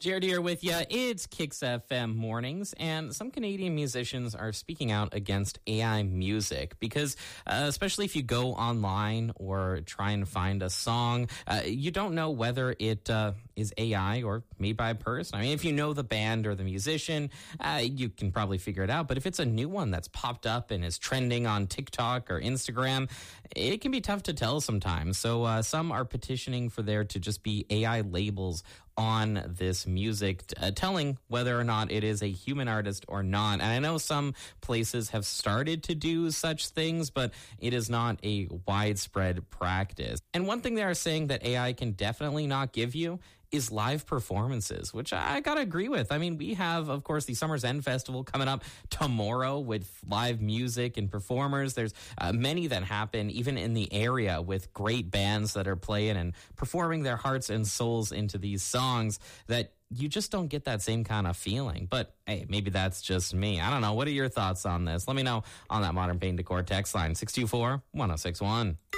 Jared here with you. It's Kicks FM mornings, and some Canadian musicians are speaking out against AI music because, especially if you go online or try and find a song, you don't know whether it is AI or made by a person. I mean, if you know the band or the musician, you can probably figure it out. But if it's a new one that's popped up and is trending on TikTok or Instagram, it can be tough to tell sometimes. So some are petitioning for there to just be AI labels on this music, telling whether or not it is a human artist or not. And I know some places have started to do such things, but it is not a widespread practice. And one thing they are saying that AI can definitely not give you is live performances, which I gotta agree with. I mean, we have, of course, the Summer Zen Festival coming up tomorrow with live music and performers. There's many that happen even in the area with great bands that are playing and performing their hearts and souls into these songs that you just don't get that same kind of feeling. But hey, maybe that's just me. I don't know. What are your thoughts on this? Let me know on that Modern Paint Decor text line, 624-1061.